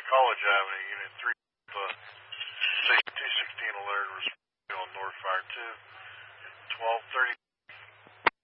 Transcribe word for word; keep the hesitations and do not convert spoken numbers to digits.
College Avenue, Unit three, uh, two sixteen alert was on North Fire two, twelve thirty.